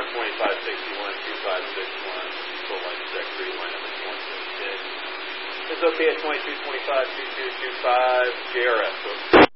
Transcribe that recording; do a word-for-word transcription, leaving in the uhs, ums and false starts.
twenty-five sixty-one, two five six one, full line check three, line number one six six. It's okay at twenty-two twenty-five, two two two five, J R S.